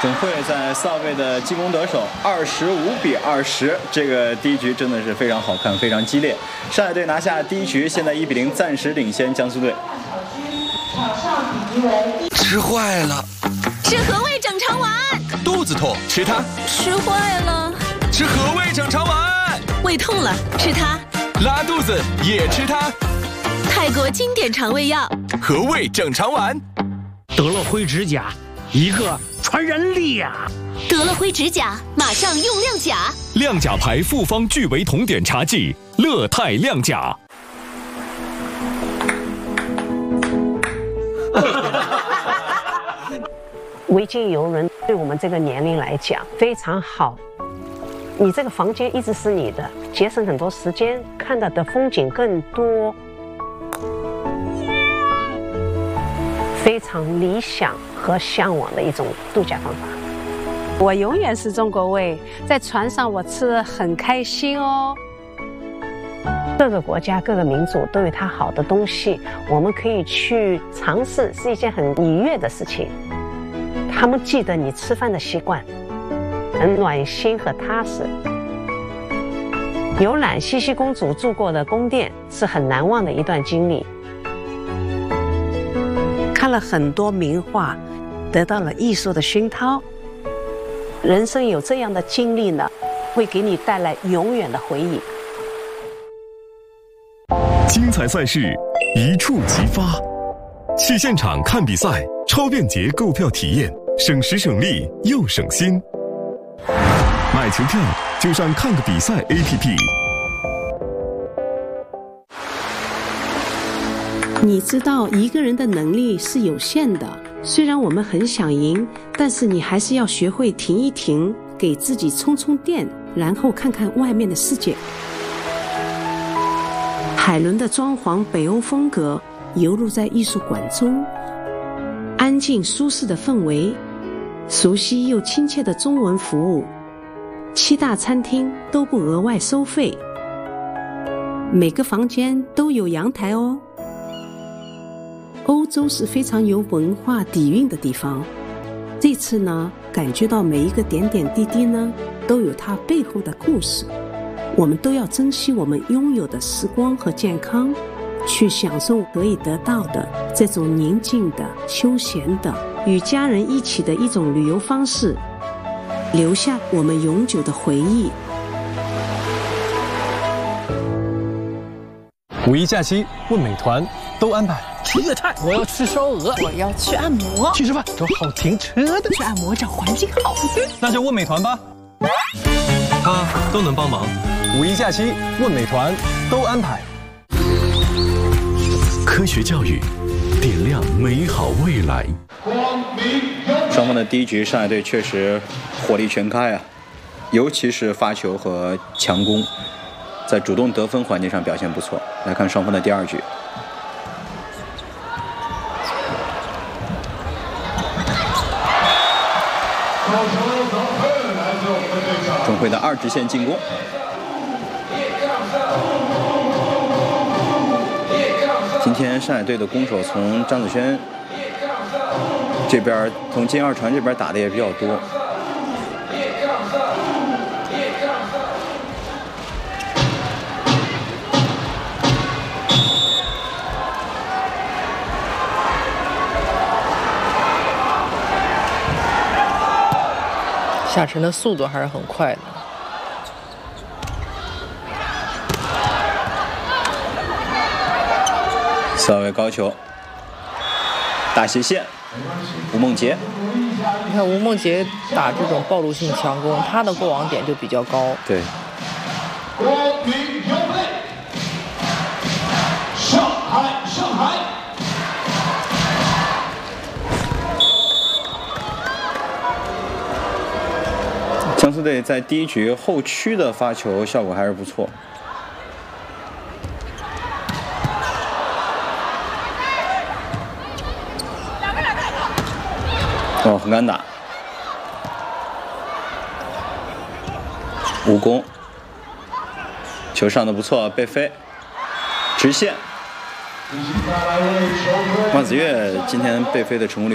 郑慧在4号位的进攻得手，25-20，这个第一局真的是非常好看，非常激烈。上海队拿下第一局，现在1-0暂时领先江苏队。 场上比例为吃坏了， 吃和味整肠丸， 肚子痛吃它， 吃坏了， 吃和味整肠丸， 胃痛了吃它， 拉肚子也吃它， 泰国经典肠胃药和味整肠丸。 得了灰指甲，一个传染2。 得了灰指甲，马上用亮甲。 亮甲牌复方聚维酮碘茶剂，乐泰亮甲。 维京游轮对我们这个年龄来讲非常好，你这个房间一直是你的，节省很多时间，看到的风景更多，非常理想和向往的一种度假方法。 我永远是中国胃，在船上我吃得很开心哦。 各个国家、各个民族都有它好的东西，我们可以去尝试，是一件很愉悦的事情。他们记得你吃饭的习惯，很暖心和踏实。游览茜茜公主住过的宫殿是很难忘的一段经历。看了很多名画，得到了艺术的熏陶。人生有这样的经历呢，会给你带来永远的回忆。 精彩赛事一触即发，去现场看比赛，超便捷购票体验，省时省力又省心。买球票就上看个比赛 APP。 你知道一个人的能力是有限的，虽然我们很想赢，但是你还是要学会停一停，给自己充充电，然后看看外面的世界。海伦的装潢北欧风格游入在艺术馆中，安静舒适的氛围，熟悉又亲切的中文服务，7大餐厅都不额外收费，每个房间都有阳台哦。欧洲是非常有文化底蕴的地方，这次呢，感觉到每一个点点滴滴呢，都有它背后的故事。我们都要珍惜我们拥有的时光和健康，去享受可以得到的这种宁静的、休闲的、与家人一起的一种旅游方式，留下我们永久的回忆。 五一假期问美团都安排。 去粤菜，我要吃烧鹅， 我要去按摩， 去吃饭，找好停车的， 去按摩找环境好。 那就问美团吧，他都能帮忙。五一假期问美团都安排。 科学教育，点亮美好未来。 双方的第一局，上海队确实火力全开啊，尤其是发球和强攻，在主动得分环节上表现不错。来看双方的第二局。钟慧的2直线进攻，今天上海队的攻手从张子萱这边，从金二传这边打的也比较多。 夏晨的速度还是很快的。 4号位高球，大斜线，吴梦洁。 你看吴梦洁打这种暴露性强攻，她的过网点就比较高。 对。 上海。 江苏队在第一局后区的发球效果还是不错。哦，很敢打。武功，球上的不错，背飞，直线。万子悦今天背飞的成功率